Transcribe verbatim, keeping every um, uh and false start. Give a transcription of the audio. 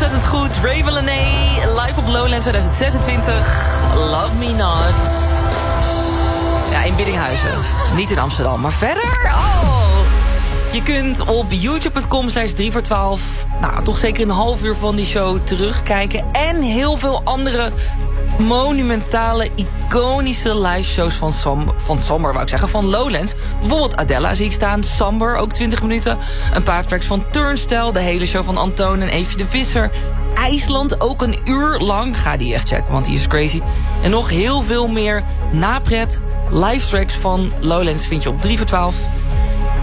ontzettend goed. Ray Villanet, live op Lowlands twintig zesentwintig. Love Me Not. Ja, in Biddinghuizen. Niet in Amsterdam, maar verder... Oh! Je kunt op youtube punt com slash drie voor twaalf... nou, toch zeker een half uur van die show terugkijken. En heel veel andere monumentale, iconische liveshows van, Som, van Somber, wou ik zeggen, van Lowlands. Bijvoorbeeld Adela zie ik staan, Samber, ook twintig minuten. Een paar tracks van Turnstile, de hele show van Antoon en Eefje de Visser. IJsland, ook een uur lang. Ga die echt checken, want die is crazy. En nog heel veel meer napret, live tracks van Lowlands vind je op drie voor twaalf.